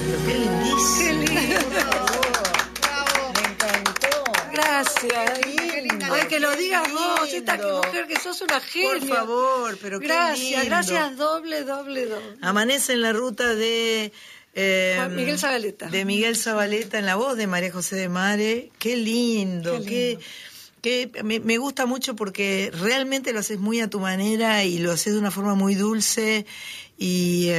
lindo, qué lindísimo. Qué lindo. Bravo. Me encantó. Gracias. Qué lindo. Ay, que lo Qué digas vos, esta lindo. mujer que sos una genia. Por favor, pero qué Gracias, lindo. gracias, doble. Amanece en la ruta de Juan Miguel Zabaleta. De Miguel Zabaleta, en la voz de María José de Mare. Qué lindo, Qué lindo. me gusta mucho porque realmente lo haces muy a tu manera y lo haces de una forma muy dulce y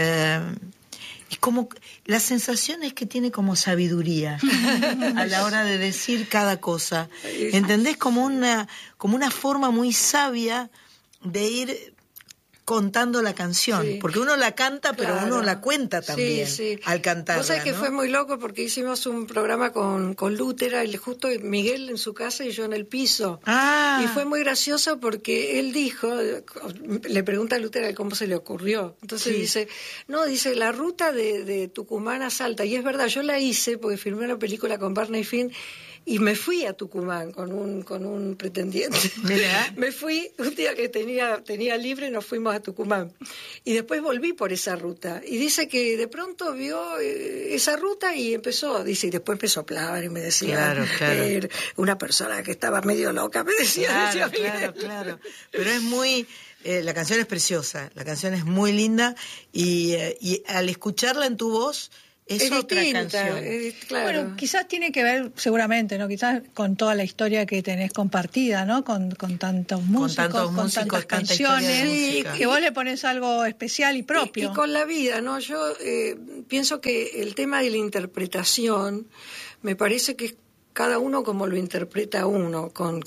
como la sensación es que tiene como sabiduría a la hora de decir cada cosa. ¿Entendés? Como una forma muy sabia de ir contando la canción, Sí. porque uno la canta, pero Claro. uno la cuenta también al cantarla. Vos sabés que ¿no? fue muy loco porque hicimos un programa con Lútera, y justo Miguel en su casa y yo en el piso. Ah. Y fue muy gracioso porque él dijo, le pregunta a Lútera cómo se le ocurrió. Entonces Sí. dice, la ruta de Tucumán a Salta. Y es verdad, yo la hice porque filmé una película con Barney Finn. Y me fui a Tucumán con un pretendiente. Mirá. Me fui un día que tenía libre, nos fuimos a Tucumán. Y después volví por esa ruta. Y dice que de pronto vio esa ruta y empezó, y después empezó a hablar y me decía, Claro. una persona que estaba medio loca, me decía. Claro. Pero es muy... la canción es preciosa, la canción es muy linda y al escucharla en tu voz... Es otra distinta, canción. Claro. Bueno, quizás tiene que ver, seguramente, ¿no? Quizás con toda la historia que tenés compartida, ¿no? Con tantos músicos, con tantas canciones, música. que vos le pones algo especial y propio. Y con la vida, ¿no? Yo pienso que el tema de la interpretación, me parece que es cada uno como lo interpreta uno, con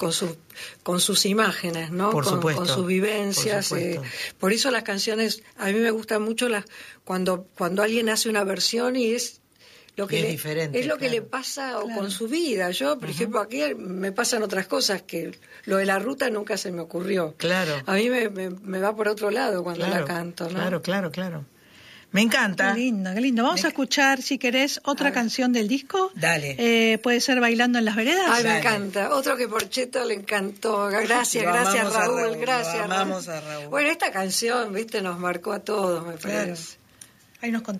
sus imágenes, ¿no? Por supuesto, con sus vivencias. por supuesto. Por eso las canciones, a mí me gustan mucho cuando alguien hace una versión y es lo que es diferente, es lo que claro. le pasa con su vida. Yo, por ejemplo, aquí me pasan otras cosas que lo de la ruta nunca se me ocurrió. Claro. A mí me va por otro lado cuando la canto, ¿no? Claro. Me encanta. Qué lindo. Vamos a escuchar, si querés, otra canción del disco. Dale. Puede ser Bailando en las Veredas. Ay, me encanta. Otro que Porcheto le encantó. Gracias Raúl. Gracias. Lo amamos a Raúl. Bueno, esta canción, viste, nos marcó a todos, me parece. Ahí nos contás.